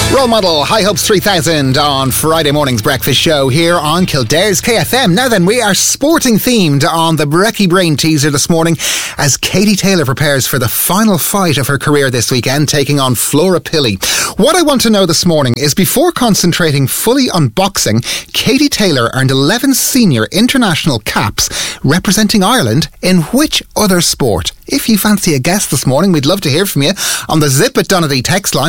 Role Model High Hopes 3000 on Friday morning's breakfast show here on Kildare's KFM. Now then, we are sporting themed on the Brekkie Brain teaser this morning as Katie Taylor prepares for the final fight of her career this weekend, taking on Flora Pilley. What I want to know this morning is, before concentrating fully on boxing, Katie Taylor earned 11 senior international caps representing Ireland in which other sport? If you fancy a guess this morning, we'd love to hear from you on the Zip at Donady text line.